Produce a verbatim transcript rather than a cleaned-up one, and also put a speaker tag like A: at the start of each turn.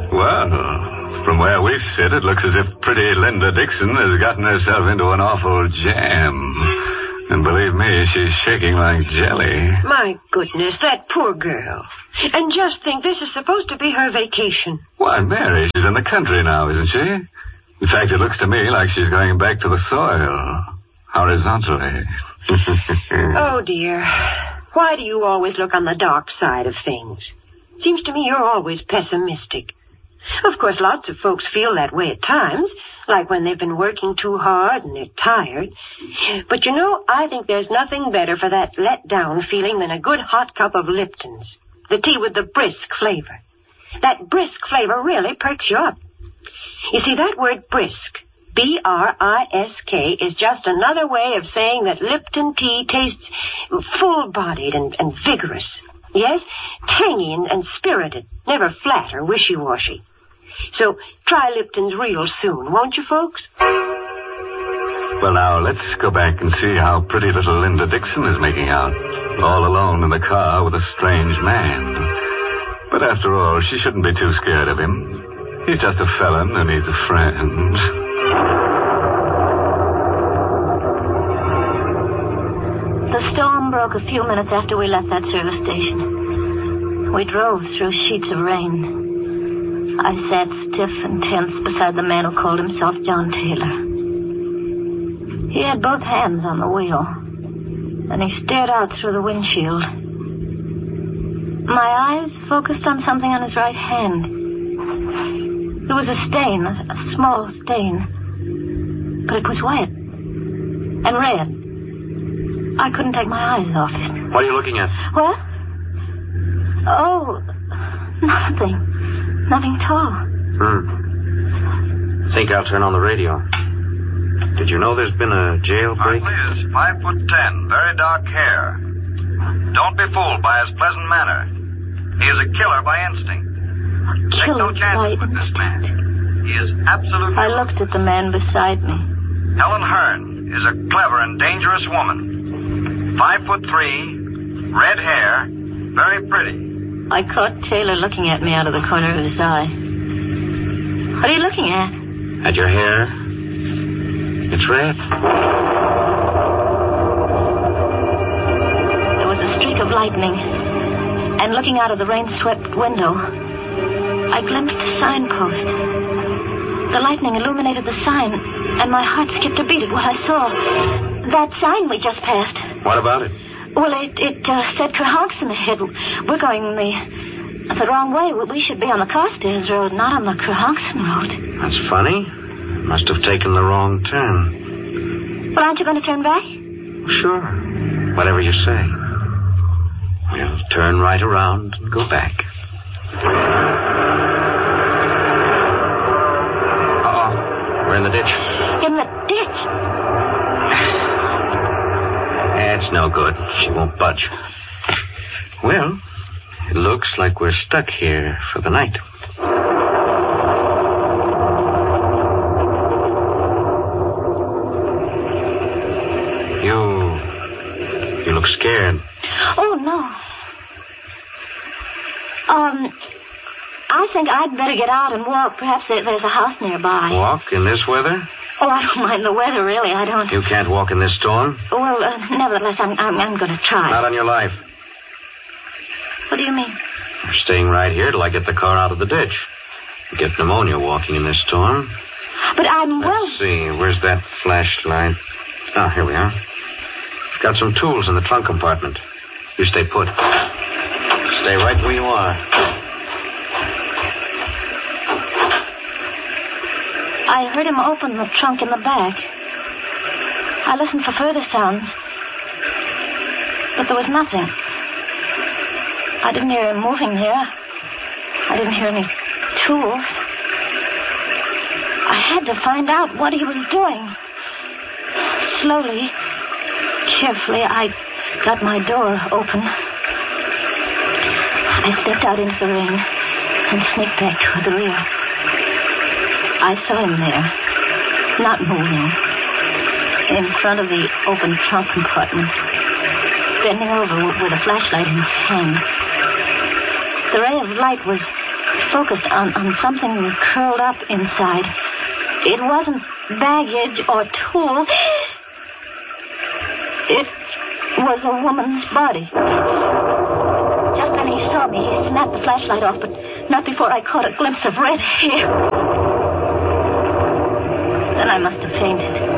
A: Well, from where we sit, it looks as if pretty Linda Dixon has gotten herself into an awful jam. And believe me, she's shaking like jelly.
B: My goodness, that poor girl. And just think, this is supposed to be her vacation.
A: Why, Mary, she's in the country now, isn't she? In fact, it looks to me like she's going back to the soil. Horizontally.
B: Oh, dear. Why do you always look on the dark side of things? Seems to me you're always pessimistic. Of course, lots of folks feel that way at times, like when they've been working too hard and they're tired. But you know, I think there's nothing better for that let-down feeling than a good hot cup of Lipton's. The tea with the brisk flavor. That brisk flavor really perks you up. You see, that word brisk, B R I S K, is just another way of saying that Lipton tea tastes full-bodied and, and vigorous. Yes, tangy and, and spirited, never flat or wishy-washy. So try Lipton's real soon, won't you, folks?
A: Well, now, let's go back and see how pretty little Linda Dixon is making out, all alone in the car with a strange man. But after all, she shouldn't be too scared of him. He's just a felon and needs a friend.
C: The storm broke a few minutes after we left that service station. We drove through sheets of rain. I sat stiff and tense beside the man who called himself John Taylor. He had both hands on the wheel, and he stared out through the windshield. My eyes focused on something on his right hand. It was a stain, a, a small stain, but it was wet and red. I couldn't take my eyes off it.
D: What are you looking at?
C: What? Oh, nothing. Nothing at all.
D: Hmm. Think I'll turn on the radio. Did you know there's been a jailbreak?
E: Hartley is five foot ten, very dark hair. Don't be fooled by his pleasant manner. He is a killer by instinct.
C: A
E: Take
C: killer
E: no chances
C: by
E: with this
C: instinct.
E: man. He is absolutely...
C: I looked at the man beside me.
E: Helen Hearn is a clever and dangerous woman. Five foot three, red hair, very pretty.
C: I caught Taylor looking at me out of the corner of his eye. What are you looking at?
D: At your hair. It's red.
C: There was a streak of lightning, and looking out of the rain-swept window, I glimpsed a signpost. The lightning illuminated the sign, and my heart skipped a beat at what I saw. That sign we just passed.
D: What about it?
C: Well, it, it uh, said Kerhonkson ahead. We're going the the wrong way. We should be on the Carstairs Road, not on the Kerhonkson Road.
D: That's funny. Must have taken the wrong turn.
C: Well, aren't you going to turn back?
D: Sure. Whatever you say. We'll turn right around and go back. Uh-oh. We're in the ditch.
C: In the ditch?
D: That's no good. She won't budge. Well, it looks like we're stuck here for the night. You... You look scared.
C: Oh, no. Um, I think I'd better get out and walk. Perhaps there, there's a house nearby.
D: Walk in this weather?
C: Oh, I don't mind the weather, really. I don't...
D: You can't walk in this storm?
C: Well, uh, nevertheless, I'm, I'm, I'm going to try.
D: Not on your life.
C: What do you mean?
D: You're staying right here till I get the car out of the ditch. You get pneumonia walking in this storm.
C: But I'm
D: Let's
C: well...
D: Let's see. Where's that flashlight? Ah, here we are. Got some tools in the trunk compartment. You stay put. Stay right where you are.
C: I heard him open the trunk in the back. I listened for further sounds, but there was nothing. I didn't hear him moving there. I didn't hear any tools. I had to find out what he was doing. Slowly, carefully, I got my door open. I stepped out into the rain and sneaked back toward the rear. I saw him there, not moving, in front of the open trunk compartment, bending over with a flashlight in his hand. The ray of light was focused on, on something curled up inside. It wasn't baggage or tools. It was a woman's body. Just then he saw me. He snapped the flashlight off, but not before I caught a glimpse of red hair. Then I must have fainted.